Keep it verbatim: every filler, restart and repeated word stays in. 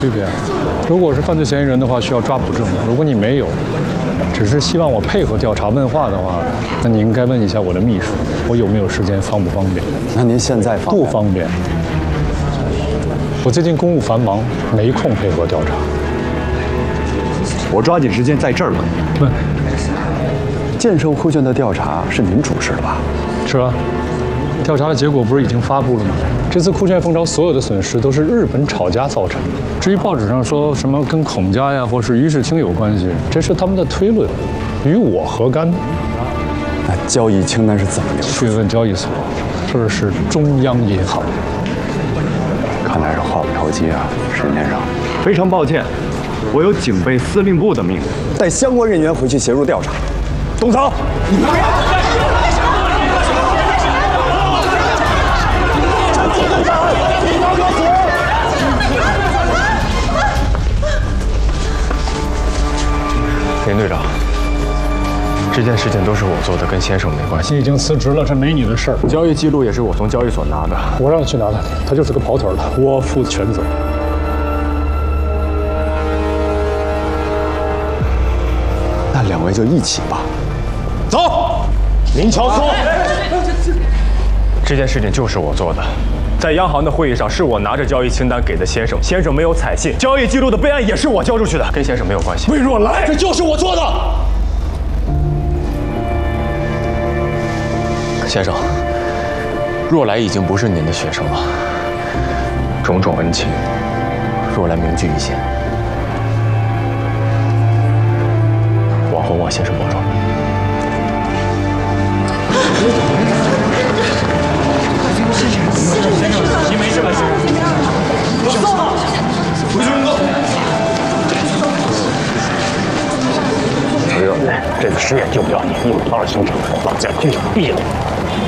区别。如果是犯罪嫌疑人的话，需要抓捕证；如果你没有，只是希望我配合调查问话的话，那你应该问一下我的秘书，我有没有时间，方不方便？ 那您现在方不方便？我最近公务繁忙，没空配合调查。 我抓紧时间在这儿问。 问。 建设酷炫的调查是您主持的吧？ 是啊。调查的结果不是已经发布了吗？这次酷炫蜂巢所有的损失都是日本炒家造成的。至于报纸上说什么跟孔家呀或是于世清有关系，这是他们的推论，与我何干？ 那交易清单是怎么流出？ 去问交易所，这是中央银行。 看来是话不投机啊，沈先生。 非常抱歉，我有警备司令部的命令， 带相关人员回去协助调查。动手！ 林队长，这件事情都是我做的，跟先生没关系。 你已经辞职了，这没你的事儿。 交易记录也是我从交易所拿的。 我让你去拿的，他就是个跑腿的，我负全责。 那两位就一起吧。 走，林乔松。这件事情就是我做的。在央行的会议上，是我拿着交易清单给的先生，先生没有采信，交易记录的备案也是我交出去的，跟先生没有关系。 魏若来，这就是我做的。 先生，若来已经不是您的学生了，种种恩情，若来铭记于心。往后望先生保重。 你没事吧，先生？我送了，回去工作。 小月，这个时也救不了你，你有多少心肠，老子要继续毙了。